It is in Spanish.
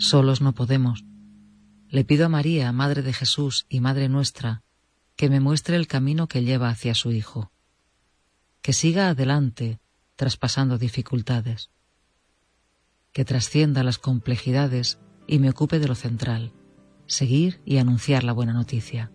Solos no podemos. Le pido a María, Madre de Jesús y Madre nuestra, que me muestre el camino que lleva hacia su Hijo. Que siga adelante, traspasando dificultades. Que trascienda las complejidades y me ocupe de lo central, seguir y anunciar la buena noticia.